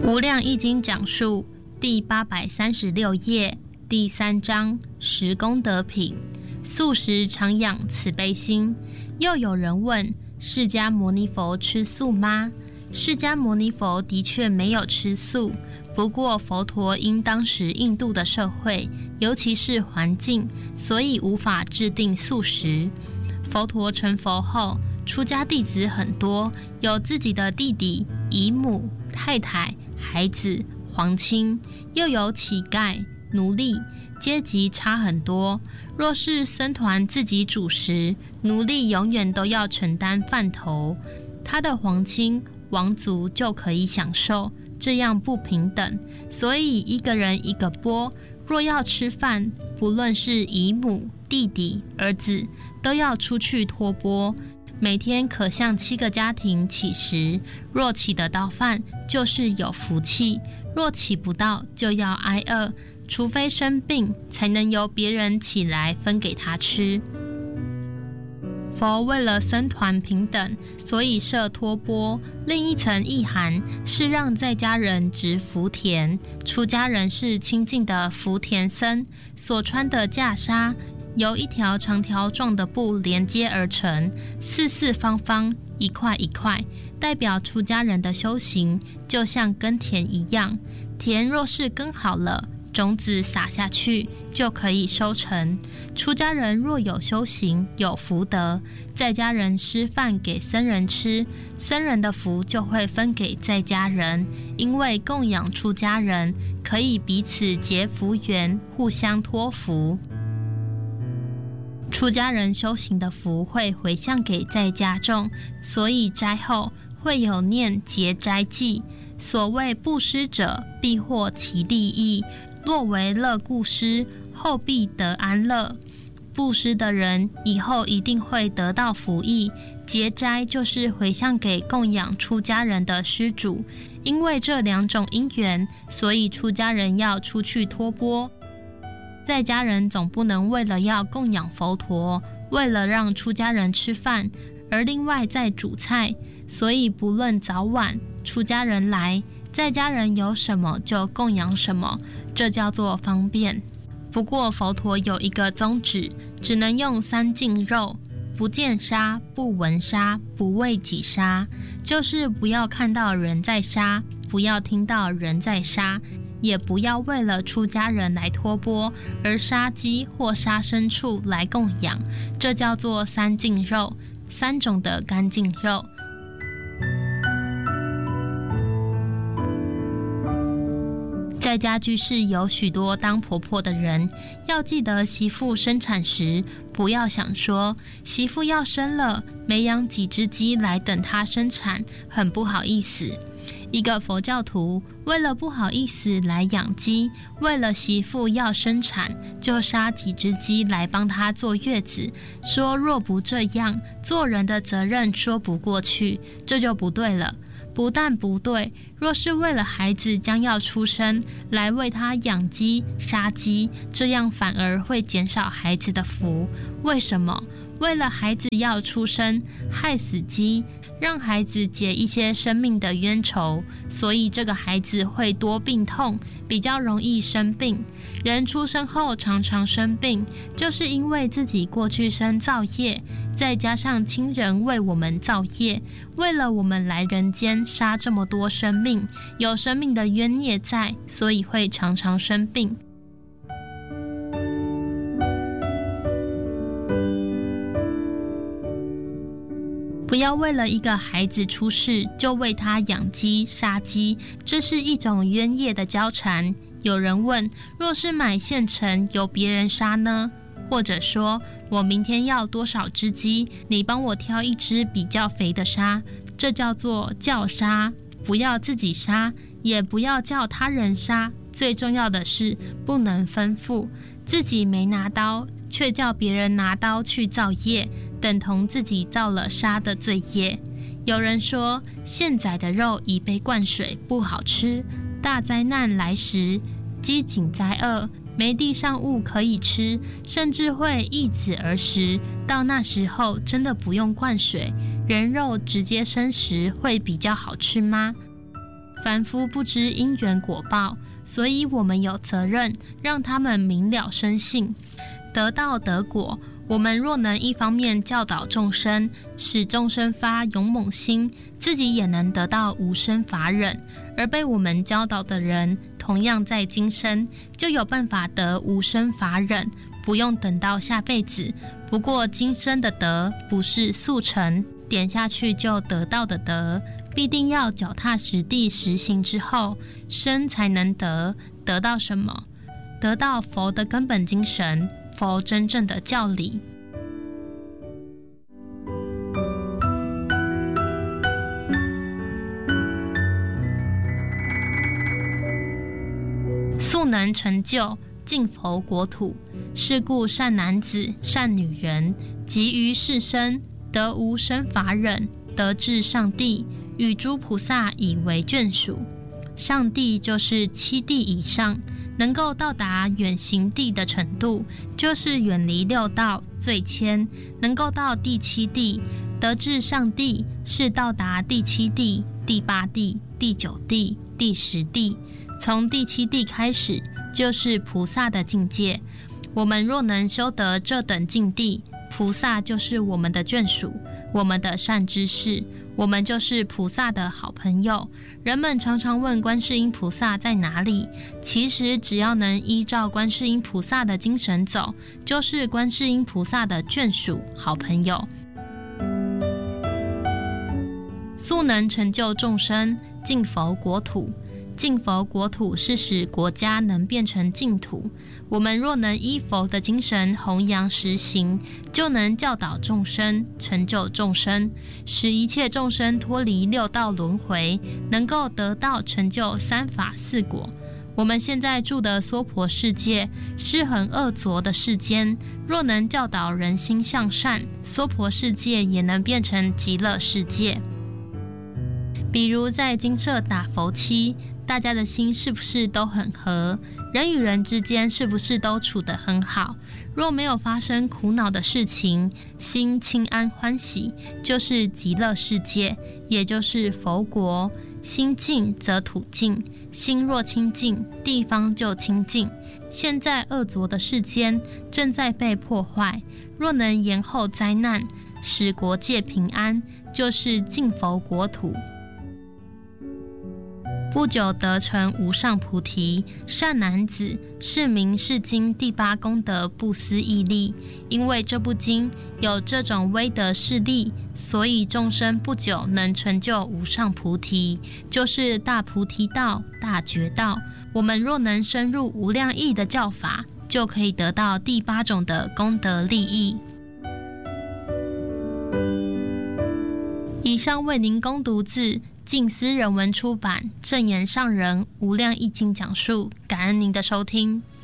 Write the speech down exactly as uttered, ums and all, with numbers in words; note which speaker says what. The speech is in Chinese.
Speaker 1: 无量易经讲述第八百三十六页第三章十功德品，素食常养慈悲心。又有人问，释迦牟尼佛吃素吗？释迦牟尼佛的确没有吃素，不过佛陀因当时印度的社会，尤其是环境，所以无法制定素食。佛陀成佛后，出家弟子很多，有自己的弟弟、姨母、太太、孩子、皇亲，又有乞丐、奴隶，阶级差很多。若是僧团自己主食，奴隶永远都要承担饭头，他的皇亲、王族就可以享受，这样不平等。所以一个人一个钵，若要吃饭，不论是姨母、弟弟、儿子，都要出去托钵。每天可向七个家庭乞食，若乞得到饭，就是有福气；若乞不到，就要挨饿，除非生病，才能由别人起来分给他吃。佛为了僧团平等，所以设托钵。另一层意涵是让在家人植福田，出家人是亲近的福田僧，所穿的袈裟由一条长条状的布连接而成，四四方方，一块一块，代表出家人的修行，就像耕田一样。田若是耕好了，种子撒下去，就可以收成。出家人若有修行，有福德，在家人施饭给僧人吃，僧人的福就会分给在家人，因为供养出家人，可以彼此结福缘，互相托福。出家人修行的福会回向给在家众，所以斋后会有念结斋祭。所谓布施者，必获其利益。若为乐故施，后必得安乐。布施的人以后一定会得到福益。结斋就是回向给供养出家人的施主，因为这两种因缘，所以出家人要出去托钵。在家人总不能为了要供养佛陀，为了让出家人吃饭，而另外再煮菜，所以不论早晚，出家人来，在家人有什么就供养什么，这叫做方便。不过佛陀有一个宗旨，只能用三净肉，不见杀，不闻杀，不为己杀，就是不要看到人在杀，不要听到人在杀，也不要为了出家人来托钵而杀鸡或杀牲畜来供养，这叫做三净肉，三种的干净肉。在家居士有许多当婆婆的人，要记得媳妇生产时，不要想说媳妇要生了，没养几只鸡来等她生产，很不好意思。一个佛教徒为了不好意思来养鸡，为了媳妇要生产，就杀几只鸡来帮她坐月子，说若不这样，做人的责任说不过去，这就不对了。不但不对，若是为了孩子将要出生来为他养鸡杀鸡，这样反而会减少孩子的福。为什么？为了孩子要出生，害死鸡，让孩子结一些生命的冤仇，所以这个孩子会多病痛，比较容易生病。人出生后常常生病，就是因为自己过去生造业，再加上亲人为我们造业，为了我们来人间杀这么多生命，有生命的冤孽在，所以会常常生病。不要为了一个孩子出世就为他养鸡杀鸡，这是一种冤业的交缠。有人问，若是买现成由别人杀呢？或者说我明天要多少只鸡，你帮我挑一只比较肥的杀，这叫做叫杀。不要自己杀，也不要叫他人杀，最重要的是不能吩咐。自己没拿刀，却叫别人拿刀去造业，等同自己造了杀的罪业。有人说现宰的肉已被灌水，不好吃，大灾难来时，饥馑灾厄，没地上物可以吃，甚至会易子而食，到那时候真的不用灌水，人肉直接生食会比较好吃吗？ 凡夫不知因缘果报，所以我们有责任让他们明了生性，得道得果。我们若能一方面教导众生，使众生发勇猛心，自己也能得到无生法忍，而被我们教导的人，同样在今生就有办法得无生法忍，不用等到下辈子。不过今生的得不是速成点下去就得到的得，必定要脚踏实地实行之后，生才能得。得到什么？得到佛的根本精神，佛真正的教理。素能成就净佛国土，是故善男子善女人，及于世身得无生法忍，得至上帝，与诸菩萨以为眷属。上帝就是七地以上，能够到达远行地的程度，就是远离六道最谦，能够到第七地。得至上帝是到达第七地、第八地、第九地、第十地，从第七地开始就是菩萨的境界。我们若能修得这等境地，菩萨就是我们的眷属，我们的善知识，我们就是菩萨的好朋友。人们常常问观世音菩萨在哪里，其实只要能依照观世音菩萨的精神走，就是观世音菩萨的眷属好朋友。素能成就众生净佛国土，净佛国土是使国家能变成净土。我们若能依佛的精神弘扬实行，就能教导众生，成就众生，使一切众生脱离六道轮回，能够得到成就三法四果。我们现在住的娑婆世界是很恶浊的世间，若能教导人心向善，娑婆世界也能变成极乐世界。比如在精舍打佛七，大家的心是不是都很和？人与人之间是不是都处得很好？若没有发生苦恼的事情，心清安欢喜，就是极乐世界，也就是佛国。心净则土净，心若清净，地方就清净。现在恶浊的世间正在被破坏，若能延后灾难，使国界平安，就是净佛国土。不久得成无上菩提，善男子是名是经第八功德不思议力。因为这部经有这种威德势力，所以众生不久能成就无上菩提，就是大菩提道、大觉道。我们若能深入无量义的教法，就可以得到第八种的功德利益。以上为您攻读自静思人文出版正言上人无量义经讲述，感恩您的收听。